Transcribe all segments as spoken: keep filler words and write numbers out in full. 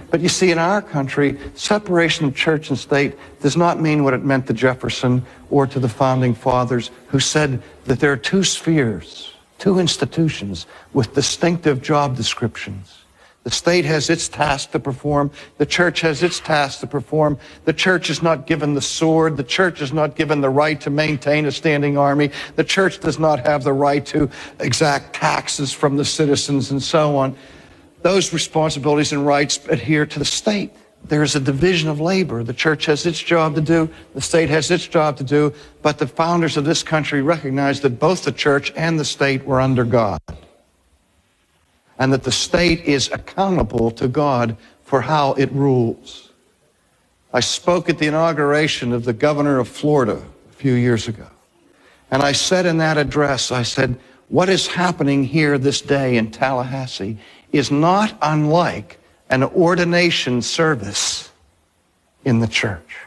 But you see, in our country, separation of church and state does not mean what it meant to Jefferson or to the founding fathers, who said that there are two spheres, two institutions with distinctive job descriptions. The state has its task to perform. The church has its task to perform. The church is not given the sword. The church is not given the right to maintain a standing army. The church does not have the right to exact taxes from the citizens and so on. Those responsibilities and rights adhere to the state. There is a division of labor. The church has its job to do. The state has its job to do. But the founders of this country recognized that both the church and the state were under God, and that the state is accountable to God for how it rules. I spoke at the inauguration of the governor of Florida a few years ago, and I said in that address, I said, what is happening here this day in Tallahassee is not unlike an ordination service in the church.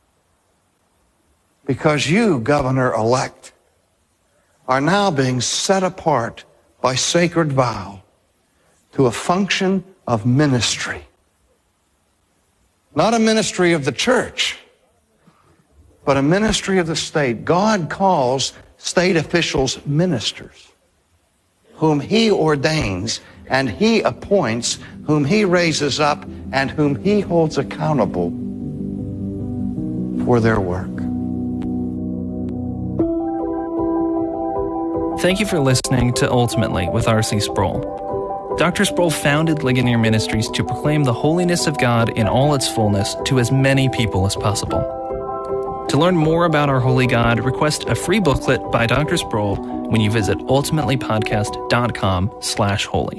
Because you, governor-elect, are now being set apart by sacred vow to a function of ministry. Not a ministry of the church, but a ministry of the state. God calls state officials ministers, whom he ordains and he appoints, whom he raises up and whom he holds accountable for their work. Thank you for listening to Ultimately with R C Sproul. Doctor Sproul founded Ligonier Ministries to proclaim the holiness of God in all its fullness to as many people as possible. To learn more about our holy God, request a free booklet by Doctor Sproul when you visit ultimatelypodcast.com slash holy.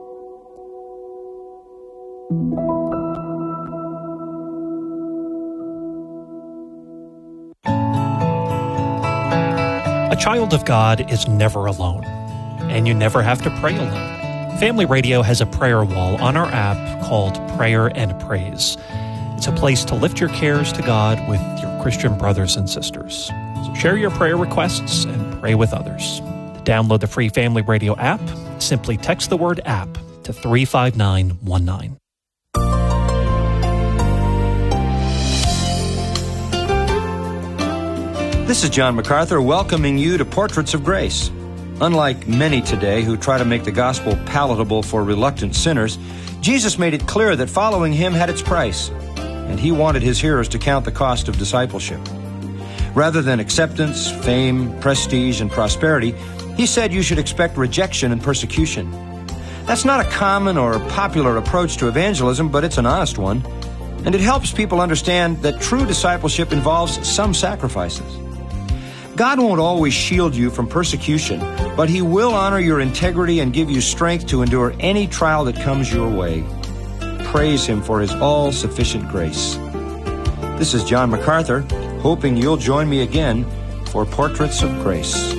A child of God is never alone, and you never have to pray alone. Family Radio has a prayer wall on our app called Prayer and Praise. It's a place to lift your cares to God with your Christian brothers and sisters. So share your prayer requests and pray with others. To download the free Family Radio app, simply text the word app to three five nine one nine. This is John MacArthur welcoming you to Portraits of Grace. Unlike many today who try to make the gospel palatable for reluctant sinners, Jesus made it clear that following him had its price, and he wanted his hearers to count the cost of discipleship. Rather than acceptance, fame, prestige, and prosperity, he said you should expect rejection and persecution. That's not a common or popular approach to evangelism, but it's an honest one, and it helps people understand that true discipleship involves some sacrifices. God won't always shield you from persecution, but he will honor your integrity and give you strength to endure any trial that comes your way. Praise him for his all-sufficient grace. This is John MacArthur, hoping you'll join me again for Portraits of Grace.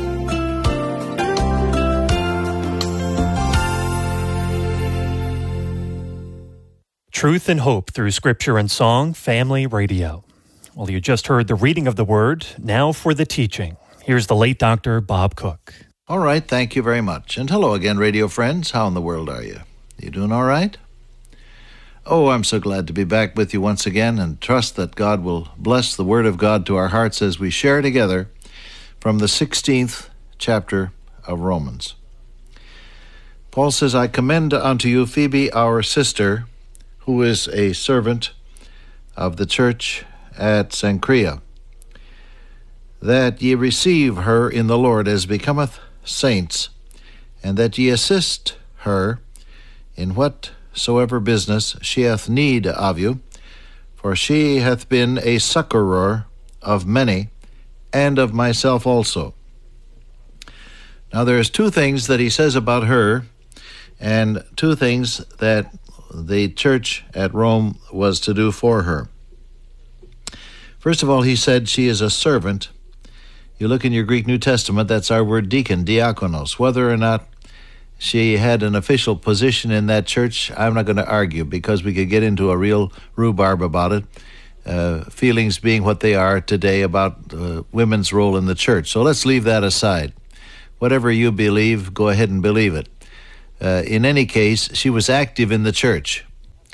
Truth and hope through Scripture and Song, Family Radio. Well, you just heard the reading of the Word. Now for the teaching. Here's the late Doctor Bob Cook. All right, thank you very much. And hello again, radio friends. How in the world are you? You doing all right? Oh, I'm so glad to be back with you once again, and trust that God will bless the Word of God to our hearts as we share together from the sixteenth chapter of Romans. Paul says, I commend unto you Phoebe, our sister, who is a servant of the church at Cenchrea, that ye receive her in the Lord as becometh saints, and that ye assist her in whatsoever business she hath need of you, for she hath been a succorer of many, and of myself also. Now there's two things that he says about her, and two things that the church at Rome was to do for her. First of all, he said she is a servant. You look in your Greek New Testament, that's our word deacon, diakonos. Whether or not she had an official position in that church, I'm not going to argue, because we could get into a real rhubarb about it, uh, feelings being what they are today about uh, women's role in the church. So let's leave that aside. Whatever you believe, go ahead and believe it. Uh, in any case, she was active in the church.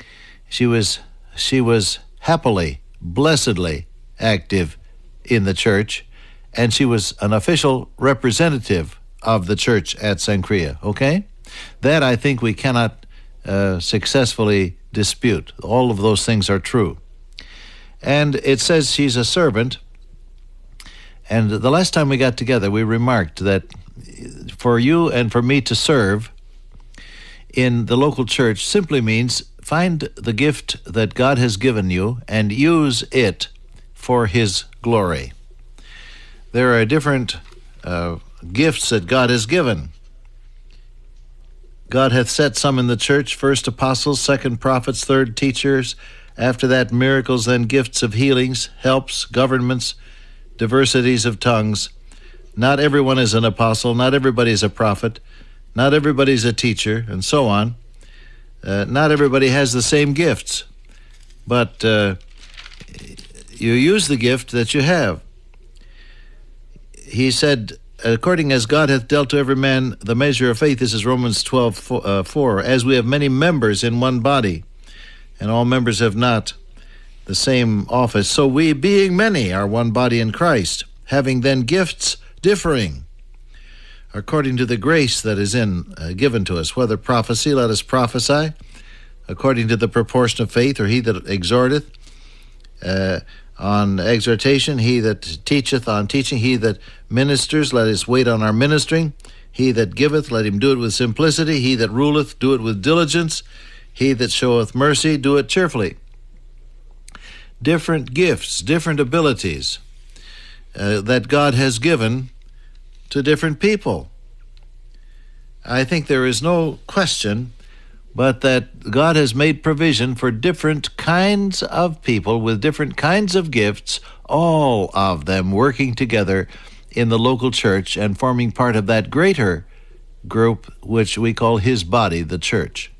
She was she was happily, blessedly active in the church, and she was an official representative of the church at Cenchrea, okay? That I think we cannot uh, successfully dispute. All of those things are true. And it says she's a servant, and the last time we got together, we remarked that for you and for me to serve in the local church simply means find the gift that God has given you and use it for His glory. There are different uh, gifts that God has given. God hath set some in the church, first apostles, second prophets, third teachers, after that miracles, then gifts of healings, helps, governments, diversities of tongues. Not everyone is an apostle, not everybody is a prophet, not everybody's a teacher, and so on. Uh, not everybody has the same gifts, but uh, you use the gift that you have. He said, according as God hath dealt to every man the measure of faith, this is Romans twelve four, as we have many members in one body, and all members have not the same office, so we, being many, are one body in Christ, having then gifts differing, according to the grace that is in uh, given to us, whether prophecy, let us prophesy, according to the proportion of faith, or he that exhorteth, uh, on exhortation, he that teacheth on teaching, he that ministers, let us wait on our ministering, he that giveth, let him do it with simplicity, he that ruleth, do it with diligence, he that showeth mercy, do it cheerfully. Different gifts, different abilities uh, that God has given to different people. I think there is no question but that God has made provision for different kinds of people with different kinds of gifts, all of them working together in the local church and forming part of that greater group which we call His body, the church.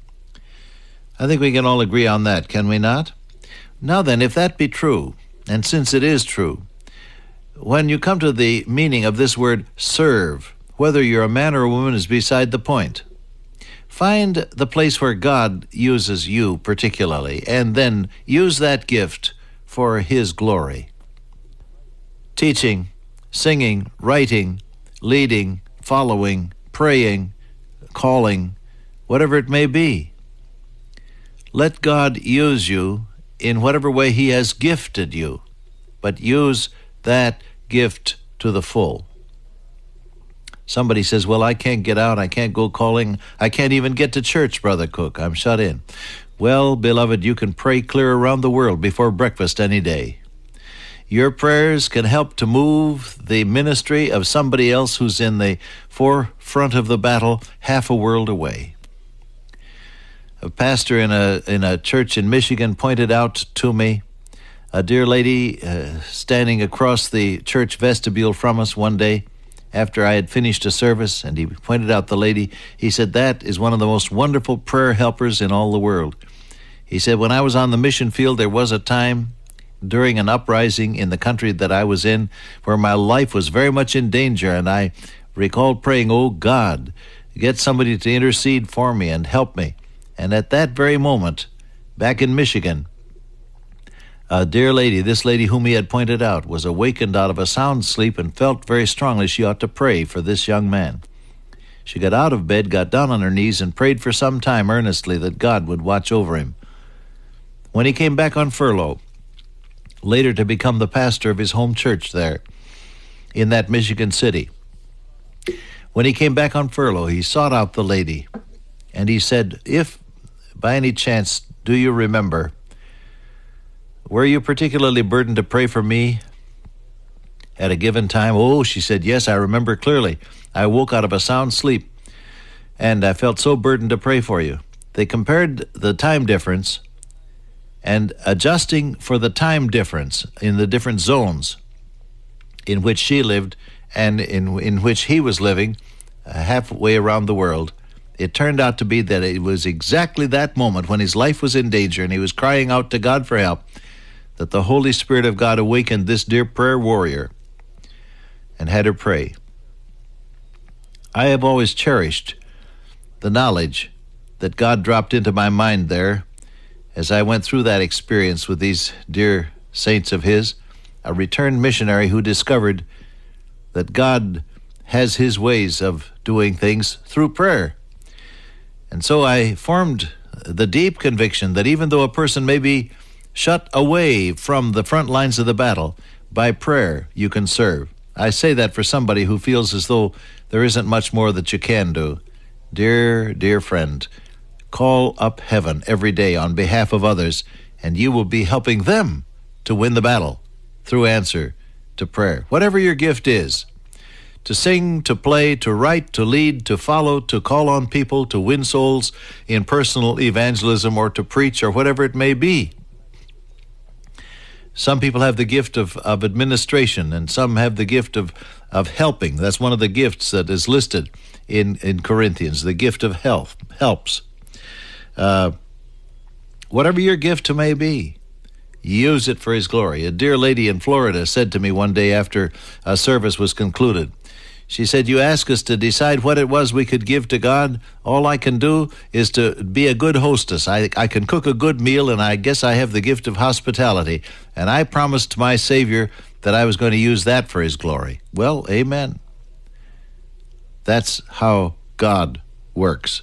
I think we can all agree on that, can we not? Now then, if that be true, and since it is true, when you come to the meaning of this word serve, whether you're a man or a woman is beside the point. Find the place where God uses you particularly, and then use that gift for His glory. Teaching, singing, writing, leading, following, praying, calling, whatever it may be. Let God use you in whatever way He has gifted you, but use that gift to the full. Somebody says, well, I can't get out, I can't go calling, I can't even get to church, Brother Cook, I'm shut in. Well, beloved, you can pray clear around the world before breakfast any day. Your prayers can help to move the ministry of somebody else who's in the forefront of the battle half a world away. A pastor in a in a church in Michigan pointed out to me a dear lady uh, standing across the church vestibule from us one day after I had finished a service, and he pointed out the lady. He said, that is one of the most wonderful prayer helpers in all the world. He said, when I was on the mission field, there was a time during an uprising in the country that I was in where my life was very much in danger, and I recalled praying, oh God, get somebody to intercede for me and help me. And at that very moment, back in Michigan, a dear lady, this lady whom he had pointed out, was awakened out of a sound sleep and felt very strongly she ought to pray for this young man. She got out of bed, got down on her knees, and prayed for some time earnestly that God would watch over him. When he came back on furlough, later to become the pastor of his home church there in that Michigan city, when he came back on furlough, he sought out the lady, and he said, if by any chance do you remember, were you particularly burdened to pray for me at a given time? Oh, she said, yes, I remember clearly. I woke out of a sound sleep, and I felt so burdened to pray for you. They compared the time difference, and adjusting for the time difference in the different zones in which she lived and in, in which he was living uh, halfway around the world, it turned out to be that it was exactly that moment when his life was in danger and he was crying out to God for help that the Holy Spirit of God awakened this dear prayer warrior and had her pray. I have always cherished the knowledge that God dropped into my mind there as I went through that experience with these dear saints of his, a returned missionary who discovered that God has his ways of doing things through prayer. And so I formed the deep conviction that even though a person may be shut away from the front lines of the battle, by prayer you can serve. I say that for somebody who feels as though there isn't much more that you can do. Dear, dear friend, call up heaven every day on behalf of others, and you will be helping them to win the battle through answer to prayer. Whatever your gift is, to sing, to play, to write, to lead, to follow, to call on people, to win souls in personal evangelism, or to preach, or whatever it may be. Some people have the gift of, of administration, and some have the gift of, of helping. That's one of the gifts that is listed in, in Corinthians, the gift of health, helps. Uh, whatever your gift may be, use it for his glory. A dear lady in Florida said to me one day after a service was concluded, she said, you ask us to decide what it was we could give to God. All I can do is to be a good hostess. I, I can cook a good meal, and I guess I have the gift of hospitality. And I promised my Savior that I was going to use that for his glory. Well, amen. That's how God works.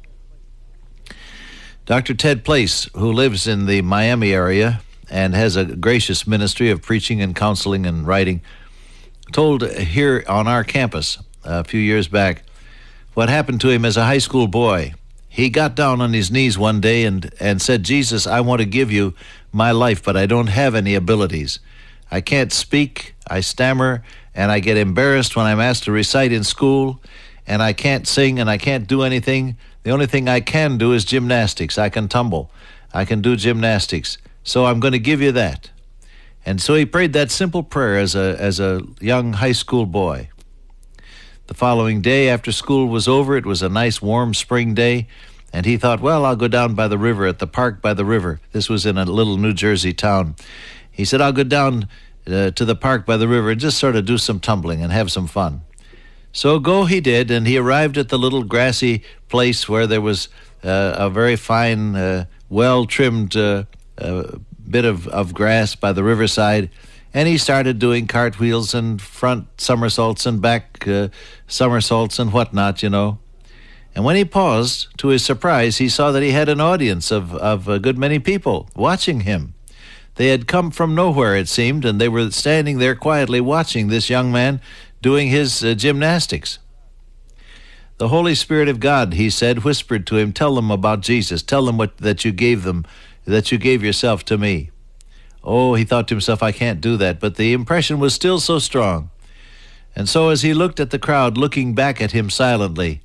Doctor Ted Place, who lives in the Miami area and has a gracious ministry of preaching and counseling and writing, told here on our campus a few years back what happened to him as a high school boy. He got down on his knees one day and, and said, Jesus, I want to give you my life, but I don't have any abilities. I can't speak, I stammer, and I get embarrassed when I'm asked to recite in school, and I can't sing, and I can't do anything. The only thing I can do is gymnastics. I can tumble. I can do gymnastics. So I'm going to give you that. And so he prayed that simple prayer as a as a young high school boy. The following day, after school was over, it was a nice warm spring day, and he thought, well, I'll go down by the river, at the park by the river. This was in a little New Jersey town. He said, I'll go down uh, to the park by the river and just sort of do some tumbling and have some fun. So go he did, and he arrived at the little grassy place where there was uh, a very fine, uh, well-trimmed uh, uh, bit of, of grass by the riverside, and he started doing cartwheels and front somersaults and back uh, somersaults and whatnot, you know. And when he paused, to his surprise, he saw that he had an audience of, of a good many people watching him. They had come from nowhere, it seemed, and they were standing there quietly watching this young man doing his uh, gymnastics. The Holy Spirit of God, he said, whispered to him, tell them about Jesus. Tell them what, that you gave them, that you gave yourself to me. Oh, he thought to himself, I can't do that. But the impression was still so strong. And so as he looked at the crowd, looking back at him silently,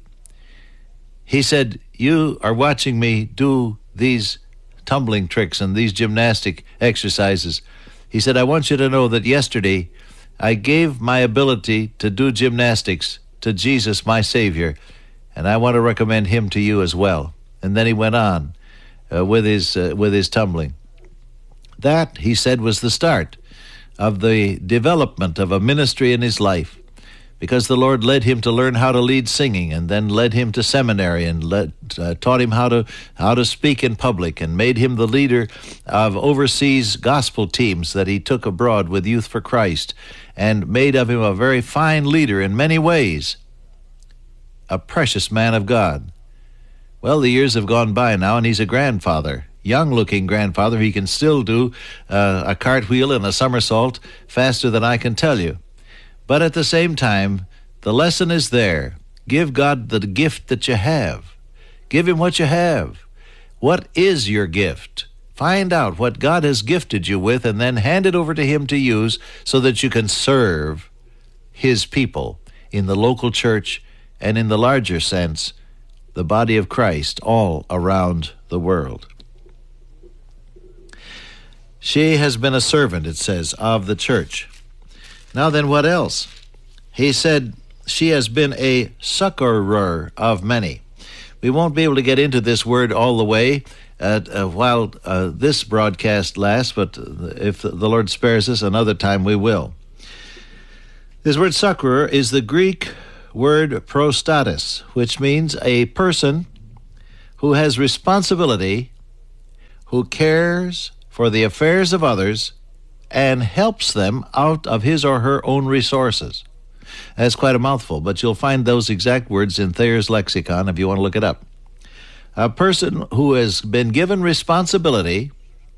he said, you are watching me do these tumbling tricks and these gymnastic exercises. He said, I want you to know that yesterday I gave my ability to do gymnastics to Jesus, my Savior, and I want to recommend him to you as well. And then he went on uh, with his uh, with his tumbling. That, he said, was the start of the development of a ministry in his life, because the Lord led him to learn how to lead singing, and then led him to seminary and led, uh, taught him how to how to speak in public, and made him the leader of overseas gospel teams that he took abroad with Youth for Christ, and made of him a very fine leader in many ways, a precious man of God. Well, the years have gone by now, and he's a grandfather, young-looking grandfather. He can still do uh, a cartwheel and a somersault faster than I can tell you. But at the same time, the lesson is there. Give God the gift that you have. Give him what you have. What is your gift? Find out what God has gifted you with, and then hand it over to him to use so that you can serve his people in the local church and, in the larger sense, the body of Christ all around the world. She has been a servant, it says, of the church. Now then, what else? He said she has been a succorer of many. We won't be able to get into this word all the way uh, uh, while uh, this broadcast lasts, but if the Lord spares us, another time we will. This word succorer is the Greek word prostatis, which means a person who has responsibility, who cares for the affairs of others and helps them out of his or her own resources. That's quite a mouthful, but you'll find those exact words in Thayer's lexicon if you want to look it up. A person who has been given responsibility,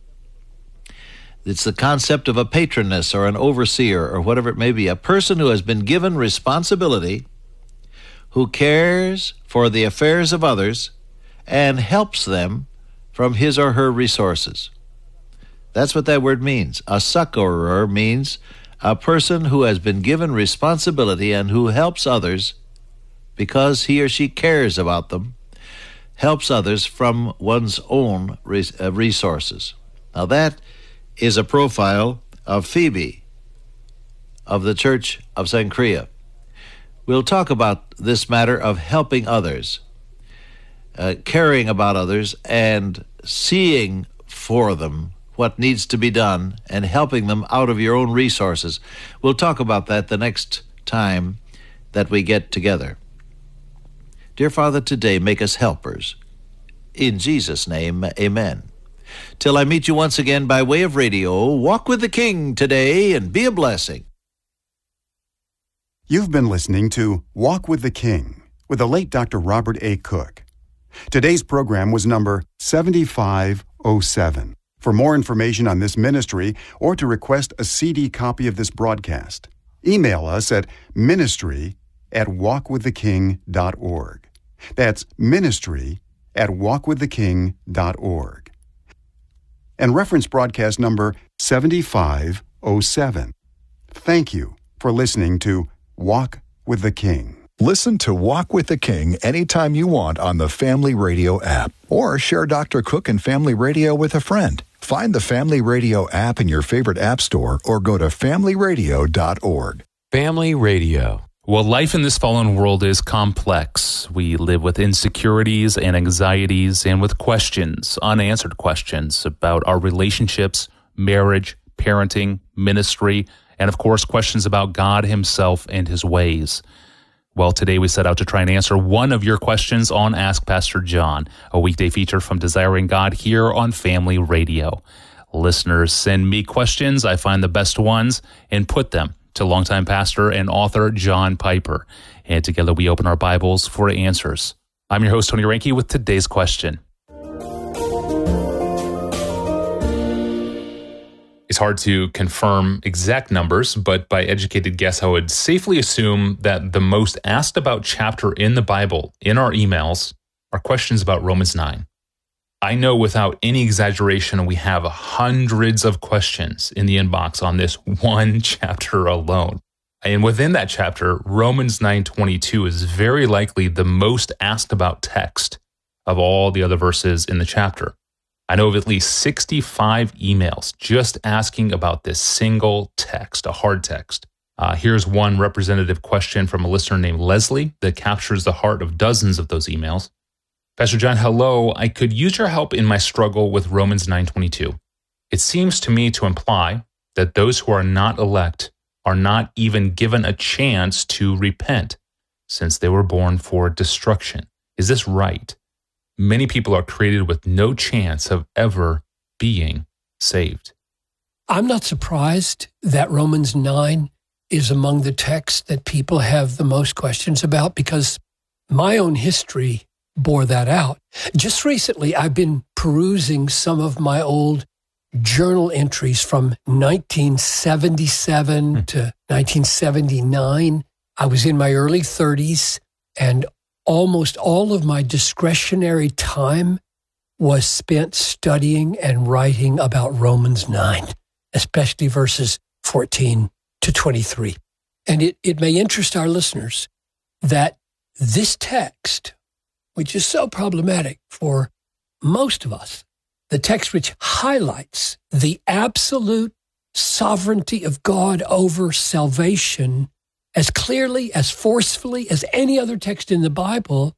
it's the concept of a patroness or an overseer or whatever it may be, a person who has been given responsibility, who cares for the affairs of others and helps them from his or her resources. That's what that word means. A succorer means a person who has been given responsibility and who helps others because he or she cares about them, helps others from one's own resources. Now that is a profile of Phoebe of the Church of Cenchrea. We'll talk about this matter of helping others, uh, caring about others, and seeing for them what needs to be done and helping them out of your own resources. We'll talk about that the next time that we get together. Dear Father, today make us helpers. In Jesus' name, amen. Till I meet you once again by way of radio, walk with the King today and be a blessing. You've been listening to Walk with the King with the late Doctor Robert A. Cook. Today's program was number seventy-five oh seven. For more information on this ministry or to request a C D copy of this broadcast, email us at ministry at walk with the king dot org. That's ministry at walk with the king dot org. And reference broadcast number seventy-five oh seven. Thank you for listening to Walk with the King. Listen to Walk with the King anytime you want on the Family Radio app, or share Doctor Cook and Family Radio with a friend. Find the Family Radio app in your favorite app store or go to family radio dot org. Family Radio. Well, life in this fallen world is complex. We live with insecurities and anxieties and with questions, unanswered questions about our relationships, marriage, parenting, ministry, and of course, questions about God himself and his ways. Well, today we set out to try and answer one of your questions on Ask Pastor John, a weekday feature from Desiring God here on Family Radio. Listeners send me questions. I find the best ones and put them to longtime pastor and author John Piper. And together we open our Bibles for answers. I'm your host, Tony Reinke, with today's question. It's hard to confirm exact numbers, but by educated guess, I would safely assume that the most asked about chapter in the Bible in our emails are questions about Romans nine. I know without any exaggeration, we have hundreds of questions in the inbox on this one chapter alone. And within that chapter, Romans nine twenty-two is very likely the most asked about text of all the other verses in the chapter. I know of at least sixty-five emails just asking about this single text, a hard text. Uh, here's one representative question from a listener named Leslie that captures the heart of dozens of those emails. Pastor John, hello. I could use your help in my struggle with Romans nine twenty-two. It seems to me to imply that those who are not elect are not even given a chance to repent, since they were born for destruction. Is this right? Many people are created with no chance of ever being saved. I'm not surprised that Romans nine is among the texts that people have the most questions about, because my own history bore that out. Just recently, I've been perusing some of my old journal entries from nineteen seventy-seven hmm. to nineteen seventy-nine. I was in my early thirties, and almost all of my discretionary time was spent studying and writing about Romans nine, especially verses fourteen to twenty-three. And it, it may interest our listeners that this text, which is so problematic for most of us, the text which highlights the absolute sovereignty of God over salvation as clearly, as forcefully as any other text in the Bible,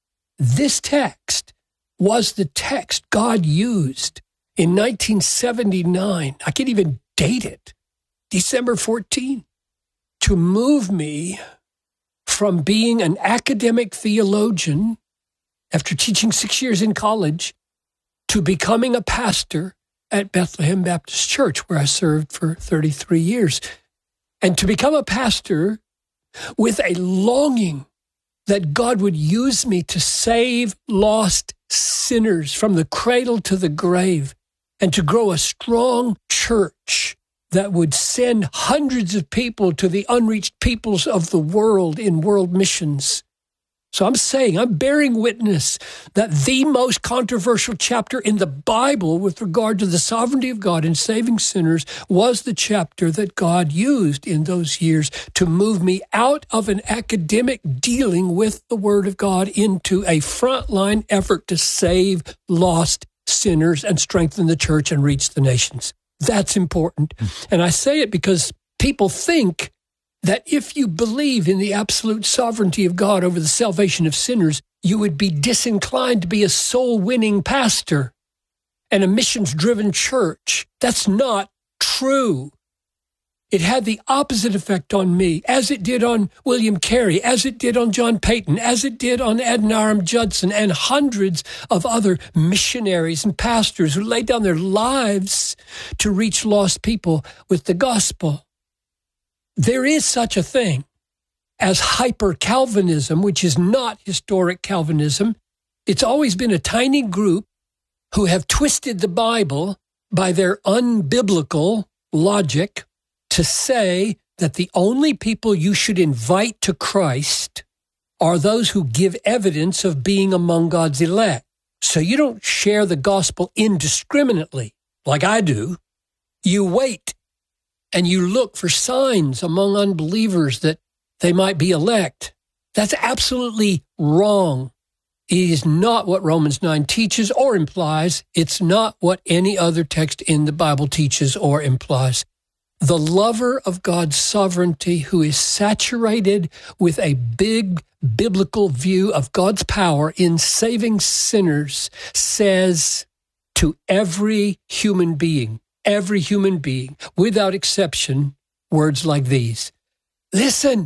this text was the text God used in nineteen seventy-nine. I can't even date it, December fourteenth, to move me from being an academic theologian after teaching six years in college to becoming a pastor at Bethlehem Baptist Church, where I served for thirty-three years. And to become a pastor with a longing that God would use me to save lost sinners from the cradle to the grave, and to grow a strong church that would send hundreds of people to the unreached peoples of the world in world missions. So I'm saying, I'm bearing witness that the most controversial chapter in the Bible with regard to the sovereignty of God in saving sinners was the chapter that God used in those years to move me out of an academic dealing with the Word of God into a frontline effort to save lost sinners and strengthen the church and reach the nations. That's important. And I say it because people think that if you believe in the absolute sovereignty of God over the salvation of sinners, you would be disinclined to be a soul-winning pastor and a missions-driven church. That's not true. It had the opposite effect on me, as it did on William Carey, as it did on John Payton, as it did on Adoniram Judson, and hundreds of other missionaries and pastors who laid down their lives to reach lost people with the gospel. There is such a thing as hyper-Calvinism, which is not historic Calvinism. It's always been a tiny group who have twisted the Bible by their unbiblical logic to say that the only people you should invite to Christ are those who give evidence of being among God's elect. So you don't share the gospel indiscriminately, like I do. You wait. And you look for signs among unbelievers that they might be elect. That's absolutely wrong. It is not what Romans nine teaches or implies. It's not what any other text in the Bible teaches or implies. The lover of God's sovereignty, who is saturated with a big biblical view of God's power in saving sinners, says to every human being, Every human being, without exception, words like these. Listen,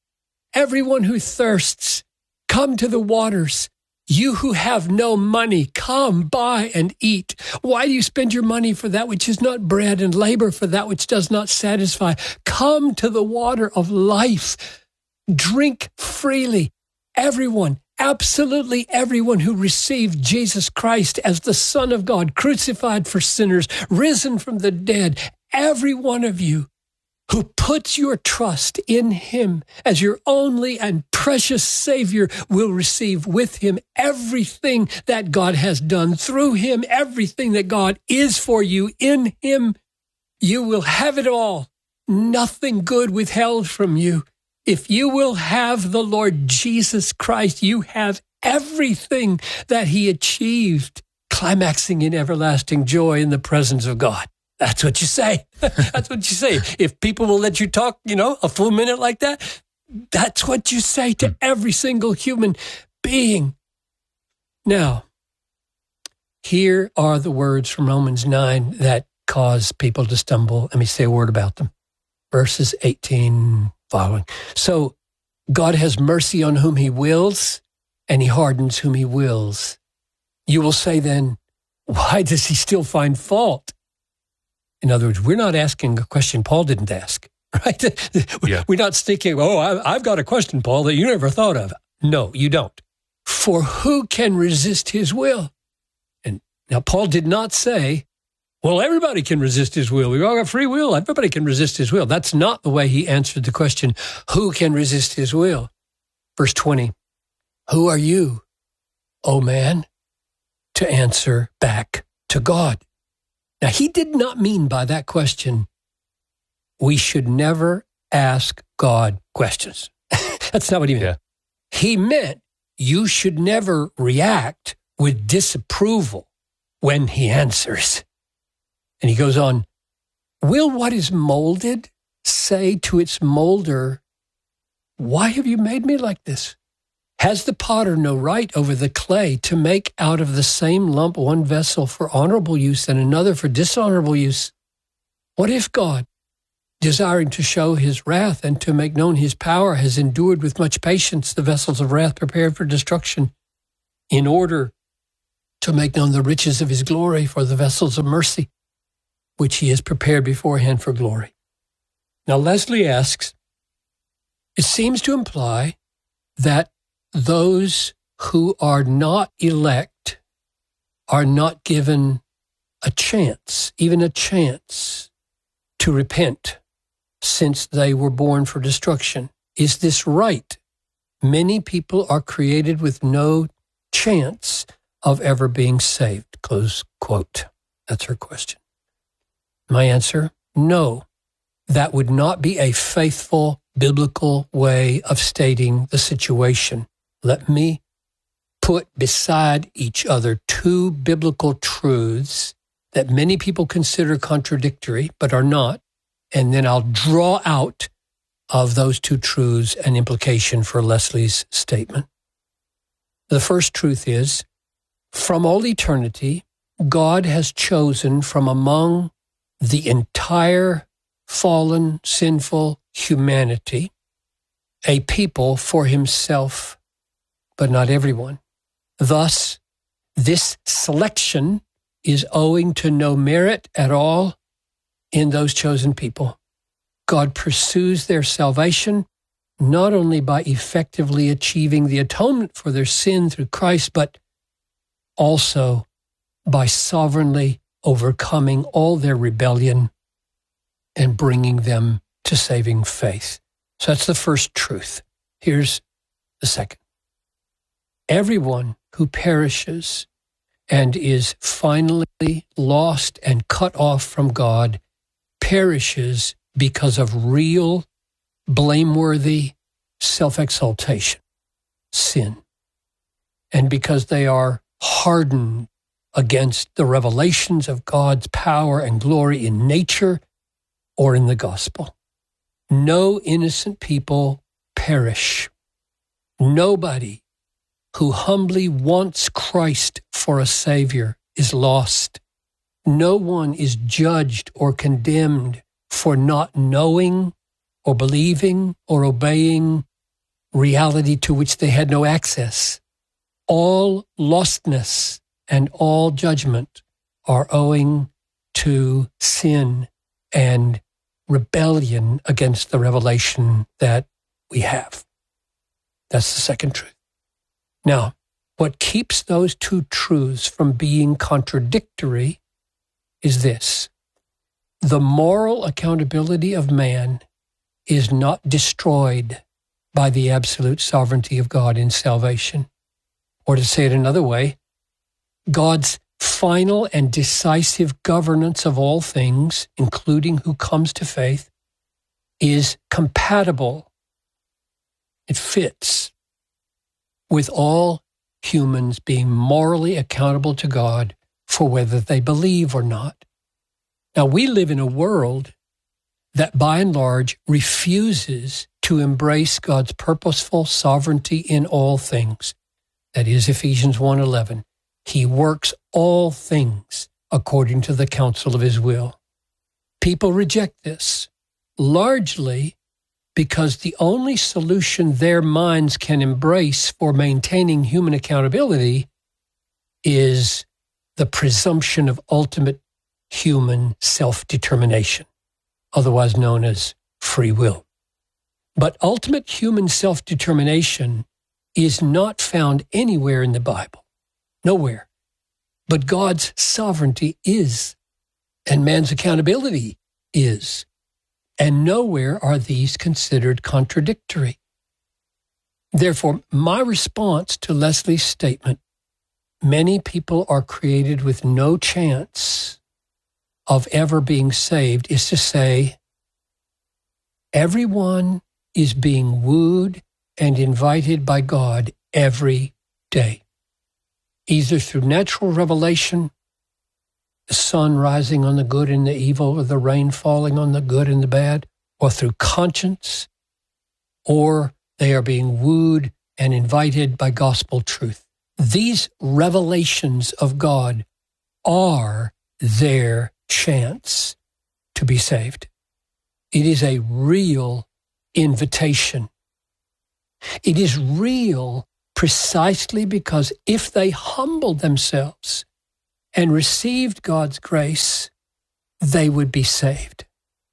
everyone who thirsts, come to the waters. You who have no money, come, buy and eat. Why do you spend your money for that which is not bread and labor for that which does not satisfy? Come to the water of life. Drink freely. Everyone, absolutely everyone who received Jesus Christ as the Son of God, crucified for sinners, risen from the dead, every one of you who puts your trust in him as your only and precious Savior will receive with him everything that God has done through him, everything that God is for you in him. You will have it all, nothing good withheld from you. If you will have the Lord Jesus Christ, you have everything that he achieved, climaxing in everlasting joy in the presence of God. That's what you say. That's what you say. If people will let you talk, you know, a full minute like that, that's what you say to every single human being. Now, here are the words from Romans nine that cause people to stumble. Let me say a word about them. Verses eighteen following. So God has mercy on whom he wills, and he hardens whom he wills. You will say then, why does he still find fault? In other words, we're not asking a question Paul didn't ask, right? Yeah. We're not thinking, oh, I've got a question, Paul, that you never thought of. No, you don't. For who can resist his will? And now Paul did not say, well, everybody can resist his will. We all got free will. Everybody can resist his will. That's not the way he answered the question, who can resist his will? Verse twenty, who are you, O man, to answer back to God? Now, he did not mean by that question, we should never ask God questions. That's not what he meant. Yeah. He meant you should never react with disapproval when he answers. And he goes on, will what is molded say to its molder, why have you made me like this? Has the potter no right over the clay to make out of the same lump one vessel for honorable use and another for dishonorable use? What if God, desiring to show his wrath and to make known his power, has endured with much patience the vessels of wrath prepared for destruction, in order to make known the riches of his glory for the vessels of mercy, which he has prepared beforehand for glory. Now, Leslie asks, it seems to imply that those who are not elect are not given a chance, even a chance, to repent since they were born for destruction. Is this right? Many people are created with no chance of ever being saved, close quote. That's her question. My answer, no. That would not be a faithful biblical way of stating the situation. Let me put beside each other two biblical truths that many people consider contradictory, but are not, and then I'll draw out of those two truths an implication for Leslie's statement. The first truth is, from all eternity, God has chosen from among the entire fallen, sinful humanity a people for himself, but not everyone. Thus, this selection is owing to no merit at all in those chosen people. God pursues their salvation not only by effectively achieving the atonement for their sin through Christ, but also by sovereignly overcoming all their rebellion and bringing them to saving faith. So that's the first truth. Here's the second. Everyone who perishes and is finally lost and cut off from God perishes because of real, blameworthy self-exaltation, sin, and because they are hardened against the revelations of God's power and glory in nature or in the gospel. No innocent people perish. Nobody who humbly wants Christ for a Savior is lost. No one is judged or condemned for not knowing or believing or obeying reality to which they had no access. All lostness and all judgment are owing to sin and rebellion against the revelation that we have. That's the second truth. Now, what keeps those two truths from being contradictory is this. The moral accountability of man is not destroyed by the absolute sovereignty of God in salvation. Or to say it another way, God's final and decisive governance of all things, including who comes to faith, is compatible. It fits with all humans being morally accountable to God for whether they believe or not. Now, we live in a world that by and large refuses to embrace God's purposeful sovereignty in all things. That is Ephesians one eleven. He works all things according to the counsel of his will. People reject this, largely because the only solution their minds can embrace for maintaining human accountability is the presumption of ultimate human self-determination, otherwise known as free will. But ultimate human self-determination is not found anywhere in the Bible. Nowhere. But God's sovereignty is, and man's accountability is. And nowhere are these considered contradictory. Therefore, my response to Leslie's statement, many people are created with no chance of ever being saved, is to say, everyone is being wooed and invited by God every day, either through natural revelation, the sun rising on the good and the evil, or the rain falling on the good and the bad, or through conscience, or they are being wooed and invited by gospel truth. These revelations of God are their chance to be saved. It is a real invitation. It is real precisely because if they humbled themselves and received God's grace, they would be saved.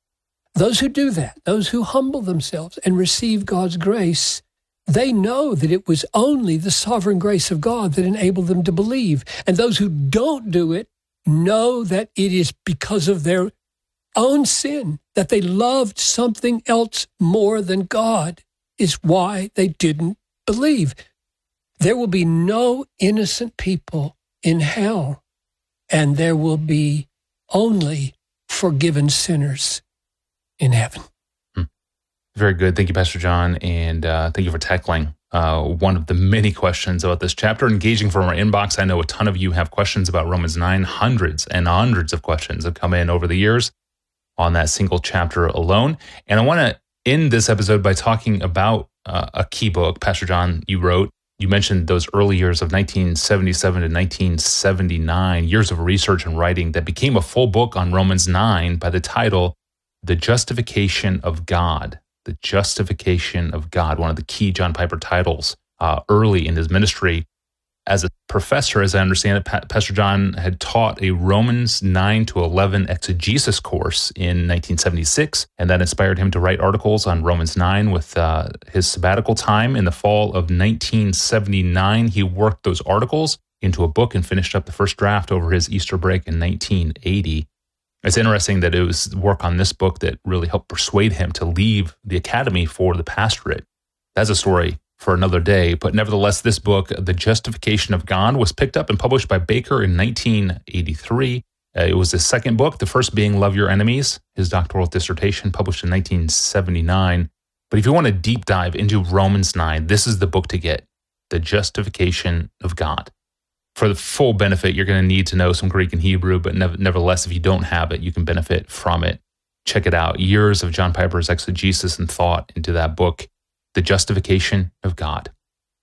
Those who do that, those who humble themselves and receive God's grace, they know that it was only the sovereign grace of God that enabled them to believe. And those who don't do it know that it is because of their own sin, that they loved something else more than God, is why they didn't believe. There will be no innocent people in hell, and there will be only forgiven sinners in heaven. Hmm. Very good. Thank you, Pastor John, and uh, thank you for tackling uh, one of the many questions about this chapter. Engaging from our inbox, I know a ton of you have questions about Romans nine. Hundreds and hundreds of questions have come in over the years on that single chapter alone. And I want to end this episode by talking about uh, a key book, Pastor John, you wrote. You mentioned those early years of nineteen seventy-seven to nineteen seventy-nine, years of research and writing that became a full book on Romans nine by the title, The Justification of God. The Justification of God, one of the key John Piper titles uh, early in his ministry. As a professor, as I understand it, pa- Pastor John had taught a Romans nine to eleven exegesis course in nineteen seventy-six, and that inspired him to write articles on Romans nine with uh, his sabbatical time. In the fall of nineteen seventy-nine, he worked those articles into a book and finished up the first draft over his Easter break in nineteen eighty. It's interesting that it was work on this book that really helped persuade him to leave the academy for the pastorate. That's a story for another day, but nevertheless, this book, The Justification of God, was picked up and published by Baker in nineteen eighty-three. Uh, it was his second book, the first being Love Your Enemies, his doctoral dissertation published in nineteen seventy-nine. But if you want to deep dive into Romans nine, this is the book to get, The Justification of God. For the full benefit, you're going to need to know some Greek and Hebrew, but nev- nevertheless, if you don't have it, you can benefit from it. Check it out. Years of John Piper's exegesis and thought into that book, The Justification of God.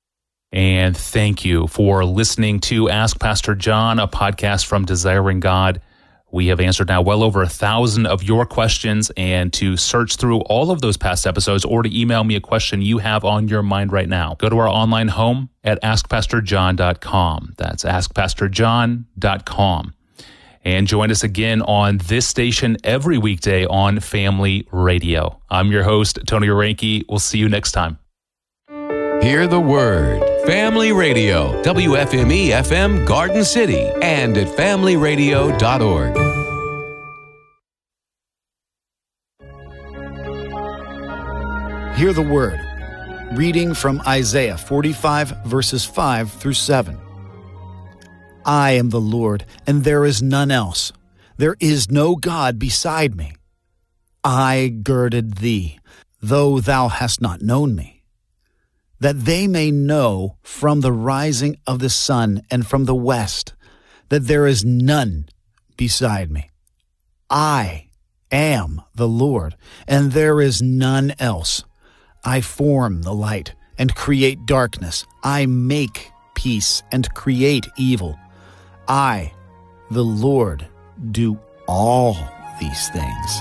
And thank you for listening to Ask Pastor John, a podcast from Desiring God. We have answered now well over a thousand of your questions, and to search through all of those past episodes or to email me a question you have on your mind right now, go to our online home at ask pastor john dot com. That's ask pastor john dot com. And join us again on this station every weekday on Family Radio. I'm your host, Tony Orenke. We'll see you next time. Hear the word. Family Radio, W F M E F M Garden City, and at family radio dot org. Hear the word. Reading from Isaiah forty-five, verses five through seven. I am the Lord, and there is none else. There is no God beside me. I girded thee, though thou hast not known me, that they may know from the rising of the sun and from the west that there is none beside me. I am the Lord, and there is none else. I form the light and create darkness. I make peace and create evil. I, the Lord, do all these things.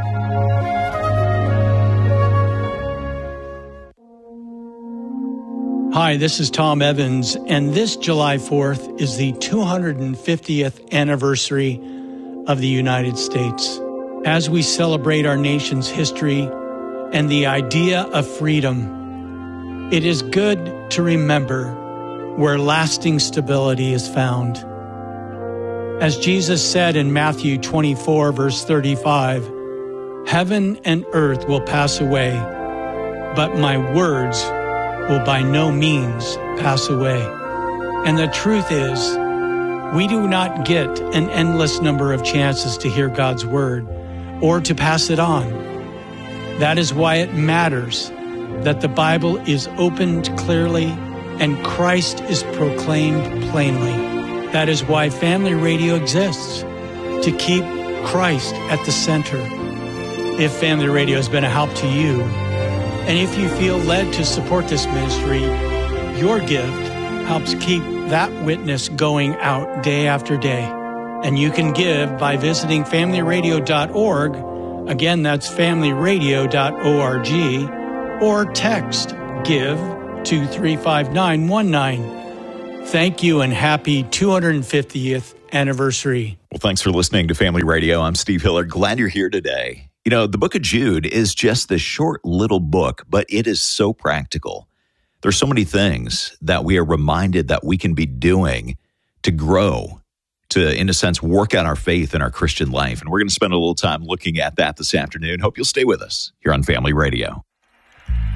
Hi, this is Tom Evans, and this July fourth is the two hundred fiftieth anniversary of the United States. As we celebrate our nation's history and the idea of freedom, it is good to remember where lasting stability is found. As Jesus said in Matthew twenty-four, verse thirty-five, heaven and earth will pass away, but my words will by no means pass away. And the truth is, we do not get an endless number of chances to hear God's word or to pass it on. That is why it matters that the Bible is opened clearly and Christ is proclaimed plainly. That is why Family Radio exists, to keep Christ at the center. If Family Radio has been a help to you, and if you feel led to support this ministry, your gift helps keep that witness going out day after day. And you can give by visiting family radio dot org. Again, that's family radio dot org, or text GIVE two three five nine one nine. Thank you and happy two hundred fiftieth anniversary. Well, thanks for listening to Family Radio. I'm Steve Hiller. Glad you're here today. You know, the book of Jude is just this short little book, but it is so practical. There's so many things that we are reminded that we can be doing to grow, to, in a sense, work out our faith in our Christian life. And we're going to spend a little time looking at that this afternoon. Hope you'll stay with us here on Family Radio.